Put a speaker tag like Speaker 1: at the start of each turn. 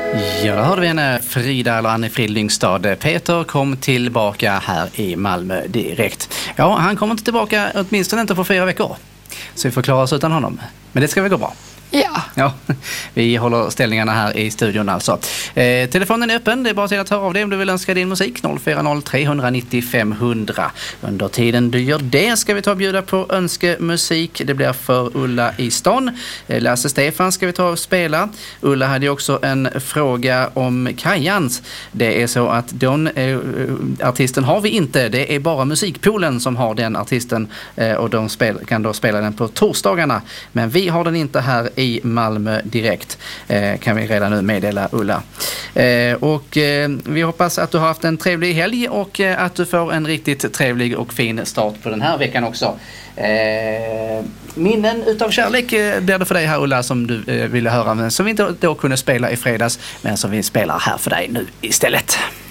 Speaker 1: Ja, då hörde vi henne, Frida eller Anne Fridlyngstad. Peter kom tillbaka här i Malmö direkt. Ja, han kommer inte tillbaka åtminstone inte på 4 veckor. Så vi får klara oss utan honom. Men det ska väl gå bra. Ja, vi håller ställningarna här i studion alltså. Telefonen är öppen, det är bara att höra av dig om du vill önska din musik. 040 390 500. Under tiden du gör det ska vi ta och bjuda på önskemusik. Det blir för Ulla i stan. Lasse Stefan ska vi ta och spela. Ulla hade också en fråga om Kajans. Det är så att den artisten har vi inte. Det är bara Musikpoolen som har den artisten och de kan då spela den på torsdagarna. Men vi har den inte här i Malmö direkt, kan vi redan nu meddela Ulla. Vi hoppas att du har haft en trevlig helg och att du får en riktigt trevlig och fin start på den här veckan också. Minnen utav kärlek blir det för dig här, Ulla, som du ville höra, men som vi inte då kunde spela i fredags, men som vi spelar här för dig nu istället.